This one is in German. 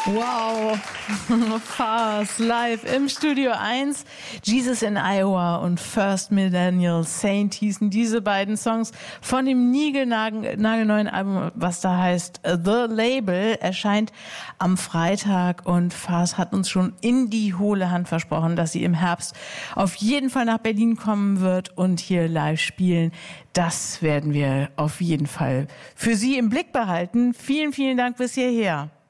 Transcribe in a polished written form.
Wow, Fast live im Studio 1. Jesus in Iowa und First Millennial Saint hießen diese beiden Songs von dem niegelnagelneuen Album, was da heißt The Label, erscheint am Freitag und Fast hat uns schon in die hohle Hand versprochen, dass sie im Herbst auf jeden Fall nach Berlin kommen wird und hier live spielen. Das werden wir auf jeden Fall für Sie im Blick behalten. Vielen, vielen Dank bis hierher.